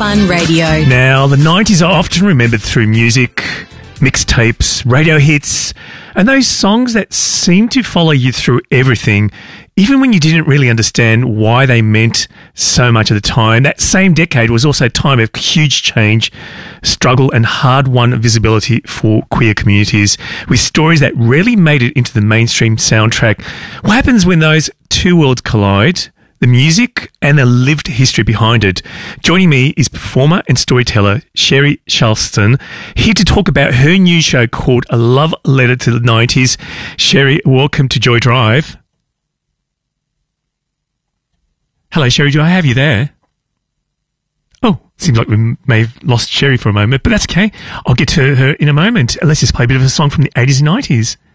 One Radio. Now, the 90s are often remembered through music, mixtapes, radio hits, and those songs that seem to follow you through everything, even when you didn't really understand why they meant so much at the time. That same decade was also a time of huge change, struggle, and hard-won visibility for queer communities, with stories that rarely made it into the mainstream soundtrack. What happens when those two worlds collide? The music and the lived history behind it. Joining me is performer and storyteller Sherry Charleston, here to talk about her new show called A Love Letter to the 90s. Sherry, welcome to Joy Drive. Hello, Sherry, do I have you there? Oh, seems like we may have lost Sherry for a moment, but that's okay. I'll get to her in a moment. Let's just play a bit of a song from the 80s and 90s.